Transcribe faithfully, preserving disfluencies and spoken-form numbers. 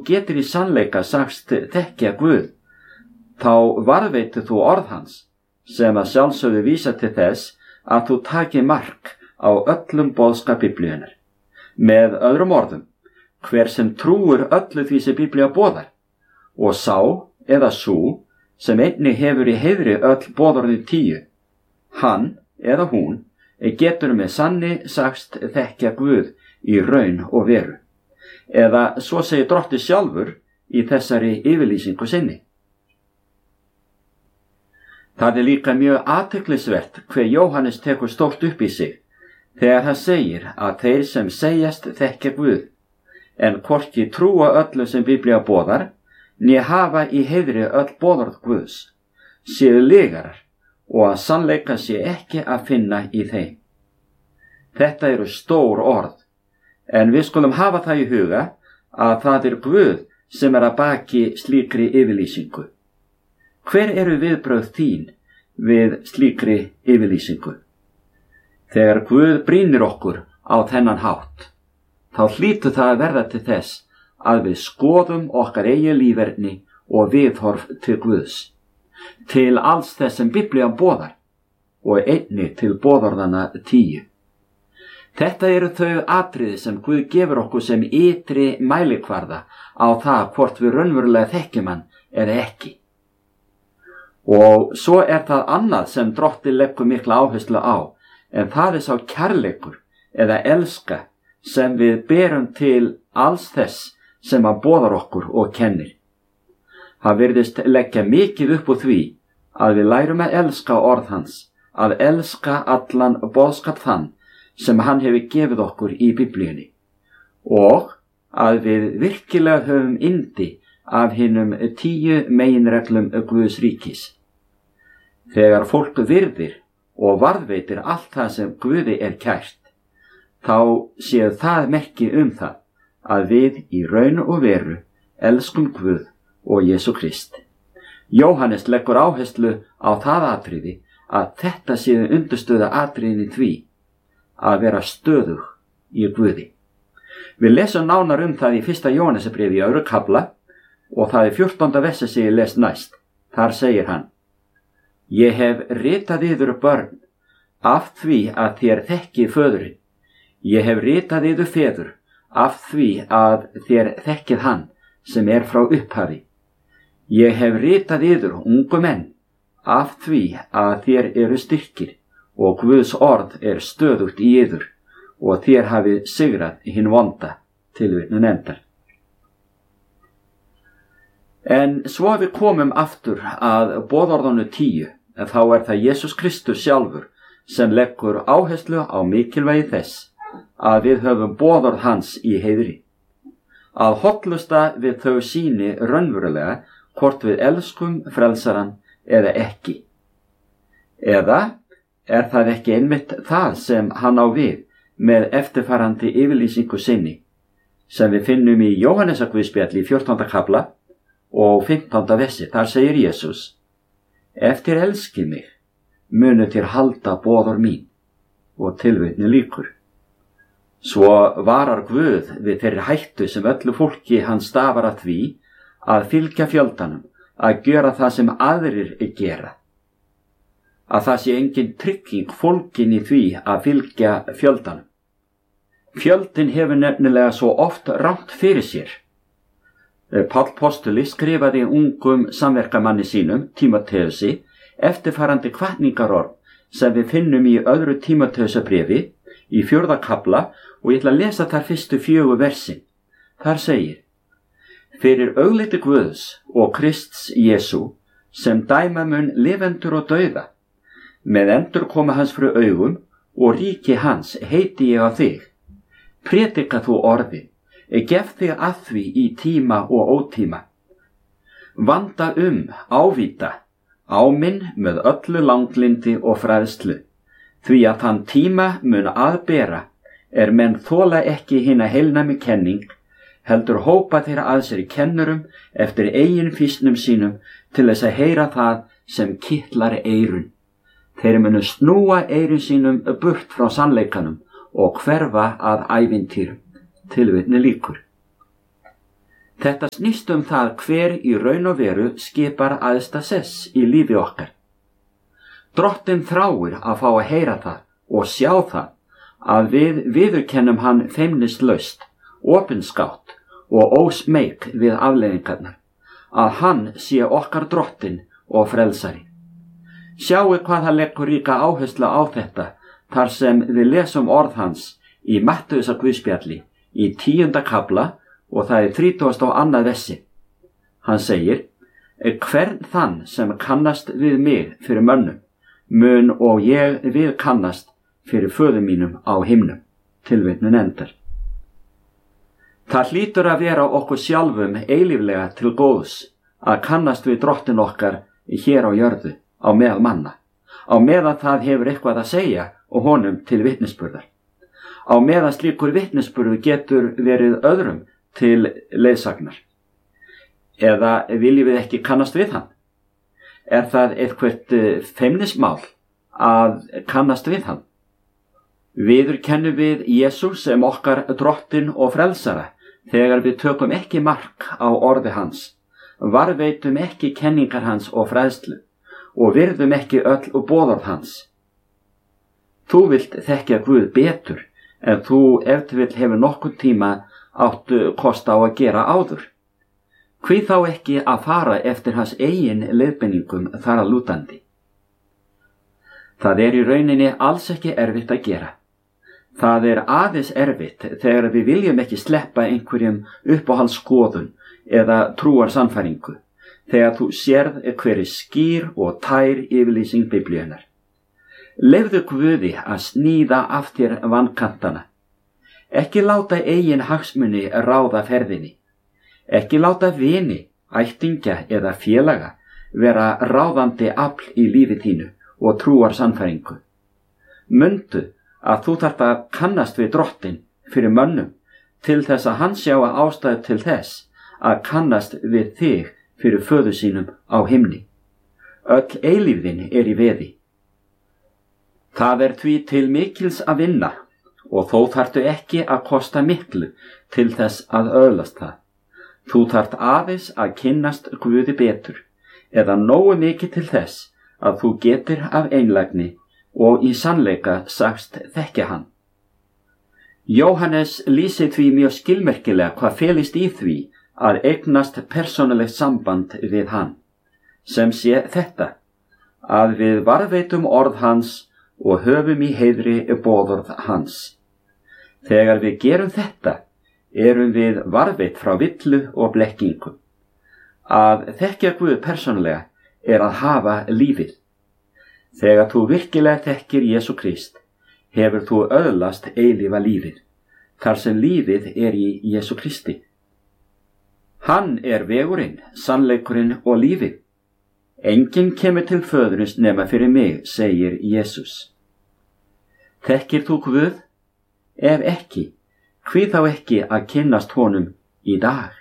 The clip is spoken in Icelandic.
getur í sannleika sagst þekkja Guð, þá varðveitir þú orð hans, sem að sjálfsögðu vísa til þess að þú taki mark á öllum boðskap Biblíunnar. Með öðrum orðum, hver sem trúir öllu því sem Biblía boðar, og sá eða sú sem einnig hefur í heiðri öll boðorðin tíu, hann eða hún getur með sanni sagst þekkja Guð í raun og veru. Eða svo segir Drottinn sjálfur í þessari yfirlýsingu sinni. Það er líka mjög athyglisvert hve Jóhannes tekur stórt upp í sig þegar hann segir að þeir sem segjast þekkja Guð, en hvorki trúa öllu sem Biblía boðar, né hafa í heiðri öll boðorð Guðs, séu lygarar og að sannleika sé ekki að finna í þeim. Þetta eru stór orð, en við skulum hafa það í huga að það er Guð sem er að baki slíkri yfirlýsingu. Hver eru viðbrögð þín við slíkri yfirlýsingu? Þegar Guð brýnir okkur á þennan hátt, þá hlýtur það að verða til þess að við skoðum okkar eigin líferni og viðhorf til Guðs, til alls þess sem Biblían boðar og einnig til boðorðanna tíu. Þetta eru þau atriði sem Guð gefur okkur sem ytri mælikvarða á það hvort við raunverulega þekkjum hann eða ekki. Og svo er það annað sem Drottinn leggur mikla áherslu á, en það er sá kærleikur eða elska sem við berum til alls þess sem hann boðar okkur og kennir. Hann virðist leggja mikið upp úr því að við lærum að elska orð hans, að elska allan boðskap þann sem hann hefur gefið okkur í Biblíunni, og að við virkilega höfum yndi af hinum tíu meginreglum Guðs ríkis. Þegar fólk virðir og varðveitir allt það sem Guði er kært, þá séu það merki um það að við í raun og veru elskum Guð og Jesú Krist. Jóhannes leggur áherslu á það atriði að þetta séu undirstöða atriðin í því að vera stöðug í Guði. Við lesum nánar um það í fyrsta Jóhannesarbréfi í öðrum kafla og það er fjórtánda versi sem ég les næst. Þar segir hann: Ég hef ritað yður börn af því að þér þekkið föðurinn. Ég hef ritað yður feður af því að þér þekkið hann sem er frá upphafi. Ég hef ritað yður ungu menn af því að þér eru styrkir og Guðs orð er stöðugt í yður og þér hafið sigrað hinn vonda. Tilvitnun endar. En svo við komum aftur að boðorðanu tíu, en þá er það Jesús Kristus sjálfur sem leggur áherslu á mikilvægi þess að við höfum boðorð hans í heiðri. Að hollusta við þau sýni raunverulega hvort við elskum frelsaran eða ekki. Eða er það ekki einmitt það sem hann á við með eftirfarandi yfirlýsingu sinni, sem við finnum í Jóhannesarguðspjalli í fjórtánda kafla og fimmtánda versi. Þar segir Jesús: Ef þér elskið mig, munu þér halda boðorð mín. Og tilvitni lýkur. Svo varar Guð við þeirri hættu sem öllu fólki hann stafar að því að fylgja fjöldanum, að gera það sem aðrir gera. Að það sé engin trygging fólkin í því að fylgja fjöldanum. Fjöldin hefur nefnilega svo oft rangt fyrir sér. Páll postuli skrifaði ungum samverkamanni sínum, Tímóteusi, eftirfarandi hvatningarorð sem við finnum í öðru Tímóteusarbréfi í fjórða kafla, og ég ætla að lesa þar fyrstu fjögur versin. Þar segir: Fyrir augliti Guðs og Krists Jesú, sem dæma mun lifendur og dauða, með endurkoma hans fyrir augum og ríki hans heiti ég á þig. Prédika þú orðin, gef þig að því í tíma og ótíma. Vanda um, ávíta, áminn með öllu langlindi og fræðslu, því að þann tíma mun aðbera er menn þola ekki hina heilnæmi kenning, heldur hópa þeirra að sér kennurum eftir eigin fýsnum sínum til þess að heyra það sem kitlar eyrun. Þeir munu snúa eyrun sínum burt frá sannleikanum og hverfa að ævintýrum. Tilvitni lýkur. Þetta snýst um það hver í raun og veru skipar æðsta sess í lífi okkar. Drottinn þráir að fá að heyra það og sjá það að við viðurkennum hann feimnislaust, opinskátt og ósmeik við afleiðingarnar, að hann sé okkar drottinn og frelsari. Sjáu hvað það leggur ríka áherslu á þetta þar sem við lesum orð hans í Mattheusar guðspjalli í tíunda kafla og það er þrítugasta og annað versi. Hann segir: hvern þann sem kannast við mig fyrir mönnum, mun og ég við kannast fyrir föður mínum á himnum. Tilvitnun endar. Það hlýtur að vera okkur sjálfum eilíflega til góðs að kannast við drottin okkar hér á jörðu, á meðal manna, á meðan það hefur eitthvað að segja og honum til vitnisburðar. Á meðan slíkur vitnisburður getur verið öðrum til leiðsagnar. Eða viljum við ekki kannast við hann? Er það eitthvað feimnismál að kannast við hann? Viðurkennum við Jesús sem okkar drottinn og frelsara þegar við tökum ekki mark á orði hans, varðveitum ekki kenningar hans og fræðslu og virðum ekki öll boðorð hans. Þú vilt þekkja Guð betur en þú ef til vill hefur nokkurn tíma áttu kost á að gera áður. Hví þá ekki að fara eftir hans eigin leiðbeiningum þar að lútandi? Það er í rauninni alls ekki erfitt að gera. Það er aðeins erfitt þegar við viljum ekki sleppa einhverjum uppáhaldsskoðun eða trúar sannfæringu, þegar þú sérð hver er skýr og tær yfirlýsing Biblíunnar. Leyfðu Guði að sníða af þér vankantana. Ekki láta eigin hagsmuni ráða ferðinni. Ekki láta vini, ættingja eða félaga vera ráðandi afl í lífi þínu og trúar sannfæringu. Mundu að þú þarft að kannast við drottinn fyrir mönnum til þess að hann sjá að ástæðu til þess að kannast við þig fyrir föður sínum á himni. Öll eilífðin er í veði. Það er því til mikils að vinna og þó þarftu ekki að kosta miklu til þess að öðlast það. Þú þarft aðeins að kynnast Guði betur eða nógu mikið til þess að þú getir af einlægni og í sannleika sagst þekkja hann. Jóhannes lýsir því mjög skilmerkilega hvað felist í því að eignast persónulegt samband við hann, sem sé þetta, að við varðveitum orð hans og höfum í heiðri boðorð hans. Þegar við gerum þetta, erum við varðveitt frá villu og blekkingu. Að þekkja Guð persónulega er að hafa lífið. Þegar þú virkilega þekkir Jesú Krist, hefur þú öðlast eilífa lífið, þar sem lífið er í Jesú Kristi. Hann er vegurinn, sannleikurinn og lífið. Enginn kemur til föðurins nema fyrir mig, segir Jesús. Þekkir þú Guð? Ef ekki, hví þá ekki að kynnast honum í dag?